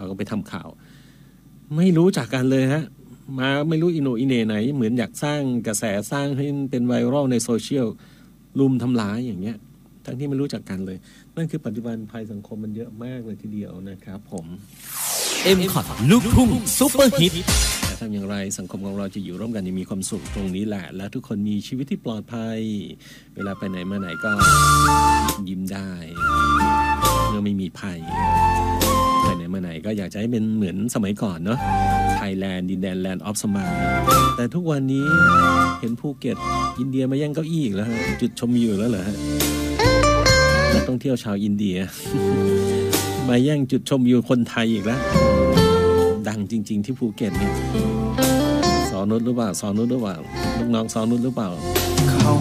เขาก็ไปทำข่าวไม่รู้จักกันเลยฮะมาไม่รู้อิโหนอิเหน่ไหนเหมือนอยากสร้างกระแสสร้างให้เป็นไวรัลในโซเชียลลุมทำร้ายอย่างเงี้ยทั้งที่ไม่รู้จักกันเลยนั่นคือปัจจุบันภัยสังคมมันเยอะมากเลยทีเดียวนะครับผม M-Cut ลูกทุ่งซุปเปอร์ฮิตจะทำอย่างไรสังคมของเราจะอยู่ร่วมกันมีความสุขตรงนี้แหละและทุกคนมีชีวิตที่ปลอดภัยเวลาไปไหนมาไหนก็ยิ้มได้เมื่อไม่มีภัยไปไหนมาไหนก็อยากจะให้เป็นเหมือนสมัยก่อนเนาะไทยแลนด์ดินแดนแลนด์ออฟสมายแต่ทุกวันนี้เห็นภูเก็ตอินเดียมาแย่งเก้าอี้อีกแล้วฮะจุดชมวิวแล้วเหรอฮะนักท่องเที่ยวชาวอินเดียมาแย่งจุดชมวิวคนไทยอีกแล้วดังจริงๆที่ภูเก็ตเนี่ยสอนุชหรือเปล่าลูกน้องสอนุชหรือเปล่า